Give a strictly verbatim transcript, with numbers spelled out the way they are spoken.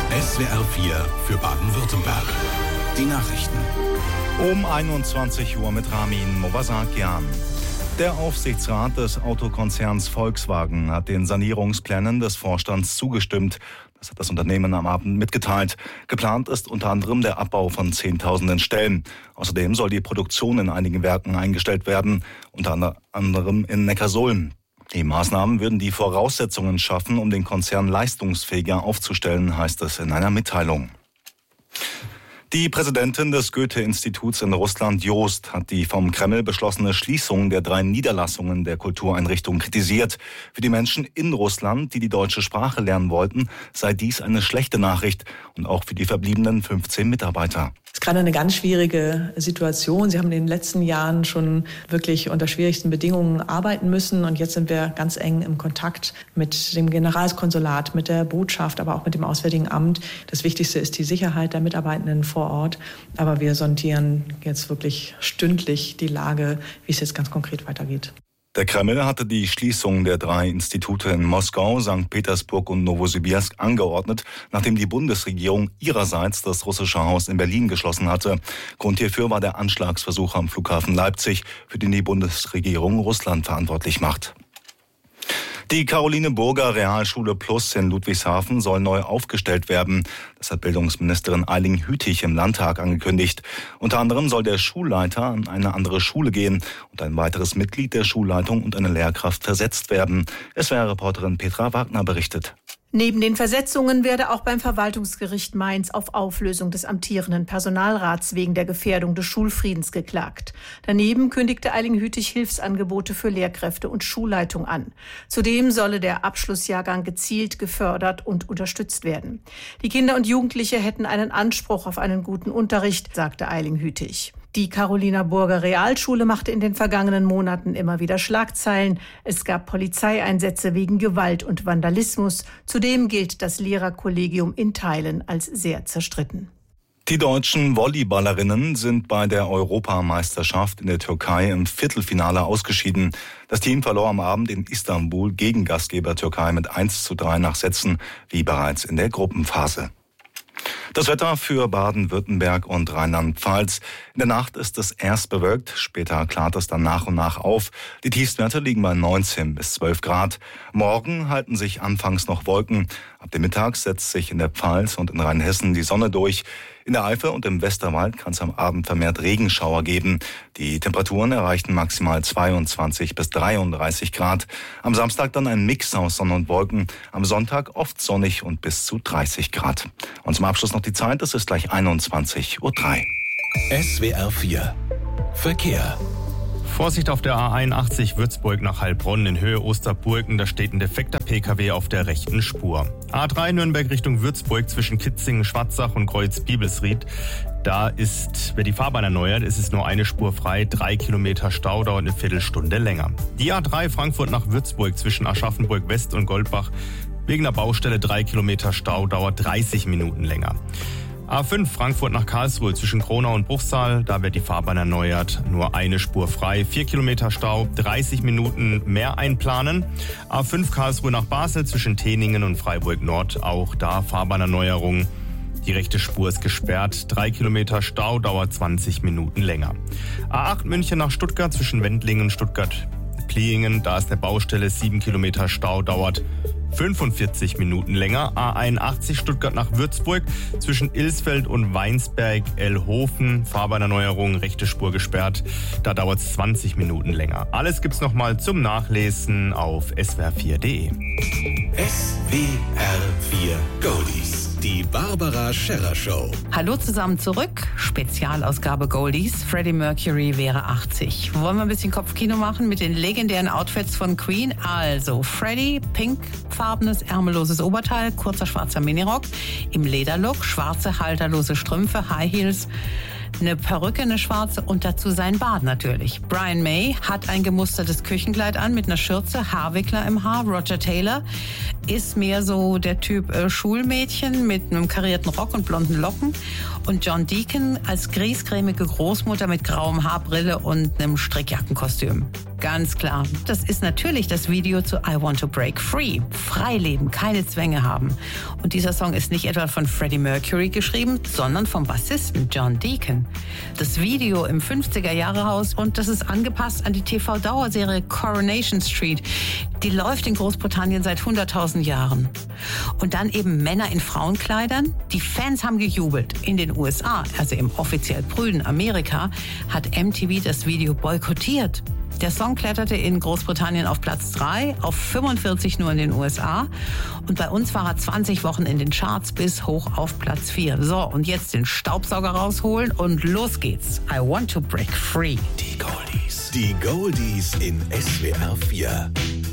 S W R vier für Baden-Württemberg. Die Nachrichten. Um einundzwanzig Uhr mit Ramin Movasakian. Der Aufsichtsrat des Autokonzerns Volkswagen hat den Sanierungsplänen des Vorstands zugestimmt. Das hat das Unternehmen am Abend mitgeteilt. Geplant ist unter anderem der Abbau von Zehntausenden Stellen. Außerdem soll die Produktion in einigen Werken eingestellt werden, unter anderem in Neckarsulm. Die Maßnahmen würden die Voraussetzungen schaffen, um den Konzern leistungsfähiger aufzustellen, heißt es in einer Mitteilung. Die Präsidentin des Goethe-Instituts in Russland, Jost, hat die vom Kreml beschlossene Schließung der drei Niederlassungen der Kultureinrichtung kritisiert. Für die Menschen in Russland, die die deutsche Sprache lernen wollten, sei dies eine schlechte Nachricht und auch für die verbliebenen fünfzehn Mitarbeiter. Es ist gerade eine ganz schwierige Situation. Sie haben in den letzten Jahren schon wirklich unter schwierigsten Bedingungen arbeiten müssen. Und jetzt sind wir ganz eng im Kontakt mit dem Generalkonsulat, mit der Botschaft, aber auch mit dem Auswärtigen Amt. Das Wichtigste ist die Sicherheit der Mitarbeitenden vor Ort. Aber wir sondieren jetzt wirklich stündlich die Lage, wie es jetzt ganz konkret weitergeht. Der Kreml hatte die Schließung der drei Institute in Moskau, Sankt Petersburg und Nowosibirsk angeordnet, nachdem die Bundesregierung ihrerseits das russische Haus in Berlin geschlossen hatte. Grund hierfür war der Anschlagsversuch am Flughafen Leipzig, für den die Bundesregierung Russland verantwortlich macht. Die Caroline Burger Realschule Plus in Ludwigshafen soll neu aufgestellt werden. Das hat Bildungsministerin Eiling Hütig im Landtag angekündigt. Unter anderem soll der Schulleiter an eine andere Schule gehen und ein weiteres Mitglied der Schulleitung und eine Lehrkraft versetzt werden. S W R-Reporterin Petra Wagner berichtet. Neben den Versetzungen werde auch beim Verwaltungsgericht Mainz auf Auflösung des amtierenden Personalrats wegen der Gefährdung des Schulfriedens geklagt. Daneben kündigte Eiling Hütig Hilfsangebote für Lehrkräfte und Schulleitung an. Zudem solle der Abschlussjahrgang gezielt gefördert und unterstützt werden. Die Kinder und Jugendliche hätten einen Anspruch auf einen guten Unterricht, sagte Eiling Hütig. Die Carolina Burger Realschule machte in den vergangenen Monaten immer wieder Schlagzeilen. Es gab Polizeieinsätze wegen Gewalt und Vandalismus. Zudem gilt das Lehrerkollegium in Teilen als sehr zerstritten. Die deutschen Volleyballerinnen sind bei der Europameisterschaft in der Türkei im Viertelfinale ausgeschieden. Das Team verlor am Abend in Istanbul gegen Gastgeber Türkei mit eins zu drei nach Sätzen, wie bereits in der Gruppenphase. Das Wetter für Baden-Württemberg und Rheinland-Pfalz. In der Nacht ist es erst bewölkt, später klart es dann nach und nach auf. Die Tiefstwerte liegen bei neunzehn bis zwölf Grad. Morgen halten sich anfangs noch Wolken. Ab dem Mittag setzt sich in der Pfalz und in Rheinhessen die Sonne durch. In der Eifel und im Westerwald kann es am Abend vermehrt Regenschauer geben. Die Temperaturen erreichten maximal zweiundzwanzig bis dreiunddreißig Grad. Am Samstag dann ein Mix aus Sonne und Wolken. Am Sonntag oft sonnig und bis zu dreißig Grad. Und zum Abschluss noch die Zeit, es ist gleich einundzwanzig Uhr drei. S W R vier Verkehr. Vorsicht auf der A einundachtzig Würzburg nach Heilbronn in Höhe Osterburgen. Da steht ein defekter P K W auf der rechten Spur. A drei Nürnberg Richtung Würzburg zwischen Kitzingen, Schwarzach und Kreuz-Bibelsried. Da ist, wer die Fahrbahn erneuert, ist es nur eine Spur frei. Drei Kilometer Stau, dauert eine Viertelstunde länger. Die A drei Frankfurt nach Würzburg zwischen Aschaffenburg West und Goldbach. Wegen der Baustelle drei Kilometer Stau, dauert dreißig Minuten länger. A fünf Frankfurt nach Karlsruhe zwischen Kronau und Bruchsal, da wird die Fahrbahn erneuert, nur eine Spur frei, vier Kilometer Stau, dreißig Minuten mehr einplanen. A fünf Karlsruhe nach Basel zwischen Teningen und Freiburg Nord, auch da Fahrbahnerneuerung. Die rechte Spur ist gesperrt, drei Kilometer Stau, dauert zwanzig Minuten länger. A acht München nach Stuttgart zwischen Wendlingen und Stuttgart-Pliingen, da ist eine Baustelle, sieben Kilometer Stau, dauert fünfundvierzig Minuten länger. A einundachtzig Stuttgart nach Würzburg zwischen Ilsfeld und Weinsberg-Elhofen. Fahrbahnerneuerung, rechte Spur gesperrt. Da dauert es zwanzig Minuten länger. Alles gibt's nochmal zum Nachlesen auf S W R vier punkt de. S W R vier Goldies. Die Barbara Scherrer Show. Hallo zusammen zurück. Spezialausgabe Goldies. Freddie Mercury wäre achtzig. Wollen wir ein bisschen Kopfkino machen mit den legendären Outfits von Queen? Also Freddie, pinkfarbenes, ärmelloses Oberteil, kurzer schwarzer Minirock, im Lederlook, schwarze halterlose Strümpfe, High Heels, eine Perücke, eine schwarze und dazu sein Bart natürlich. Brian May hat ein gemustertes Küchenkleid an mit einer Schürze, Haarwickler im Haar. Roger Taylor ist mehr so der Typ äh, Schulmädchen mit einem karierten Rock und blonden Locken. Und John Deacon als griesgrämige Großmutter mit grauem Haarbrille und einem Strickjackenkostüm. Ganz klar, das ist natürlich das Video zu I Want to Break Free. Frei leben, keine Zwänge haben. Und dieser Song ist nicht etwa von Freddie Mercury geschrieben, sondern vom Bassisten John Deacon. Das Video im fünfziger-Jahre-Haus und das ist angepasst an die T V-Dauerserie Coronation Street. Die läuft in Großbritannien seit hunderttausend Jahren. Und dann eben Männer in Frauenkleidern. Die Fans haben gejubelt. In den U S A, also im offiziell prüden Amerika, hat M T V das Video boykottiert. Der Song kletterte in Großbritannien auf Platz drei, auf fünfundvierzig nur in den U S A. Und bei uns war er zwanzig Wochen in den Charts bis hoch auf Platz vier. So, und jetzt den Staubsauger rausholen und los geht's. I Want to Break Free. Die Goldies. Die Goldies in S W R vier.